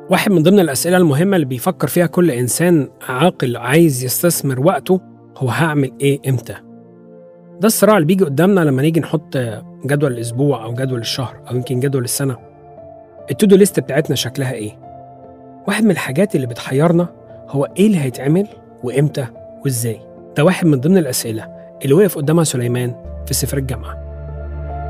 واحد من ضمن الأسئلة المهمة اللي بيفكر فيها كل إنسان عاقل عايز يستثمر وقته هو هعمل إيه إمتى؟ ده الصراع اللي بيجي قدامنا لما نيجي نحط جدول الأسبوع أو جدول الشهر أو يمكن جدول السنة. التودو ليست بتاعتنا شكلها إيه؟ واحد من الحاجات اللي بتحيرنا هو إيه اللي هيتعمل وإمتى وإزاي؟ ده واحد من ضمن الأسئلة اللي وقف قدامها سليمان في سفر الجامعة.